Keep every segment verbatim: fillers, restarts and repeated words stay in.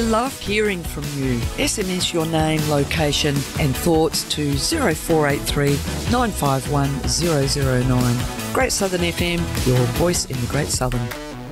love hearing from you. S M S your name, location and thoughts to zero four eight three, nine five one, zero zero nine. Great Southern F M, your voice in the Great Southern.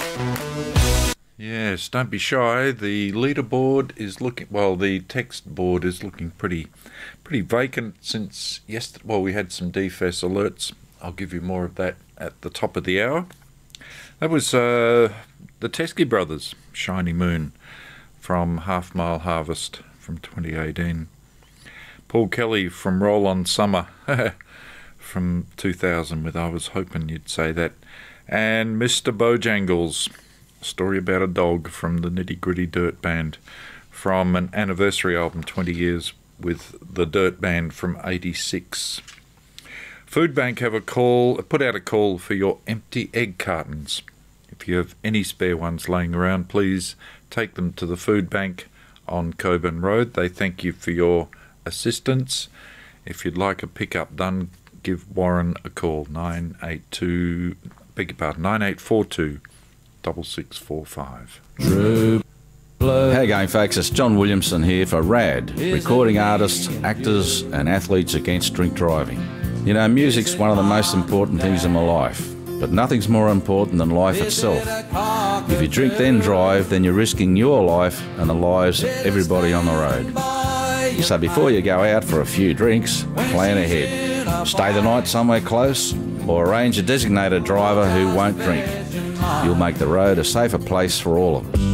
Yes, don't be shy. The leaderboard is looking, well, the text board is looking pretty pretty vacant since yesterday. Well, we had some D F E S alerts. I'll give you more of that at the top of the hour. That was uh, the Teskey Brothers, Shiny Moon, from Half Mile Harvest from twenty eighteen. Paul Kelly from Roll On Summer from two thousand with I Was Hoping You'd Say That. And Mister Bojangles, a story about a dog from the Nitty Gritty Dirt Band from an anniversary album, twenty years with the Dirt Band from eighty-six. Food Bank have a call, put out a call for your empty egg cartons. If you have any spare ones laying around, please take them to the Food Bank on Coburn Road. They thank you for your assistance. If you'd like a pickup done, give Warren a call, nine eight two, beg your pardon, nine eight four two, six six four five. True. How you going, folks? It's John Williamson here for RAD, recording artists, actors and athletes against drink driving. You know, music's one of the most important things in my life, but nothing's more important than life itself. If you drink then drive, then you're risking your life and the lives of everybody on the road. So before you go out for a few drinks, plan ahead. Stay the night somewhere close or arrange a designated driver who won't drink. You'll make the road a safer place for all of us.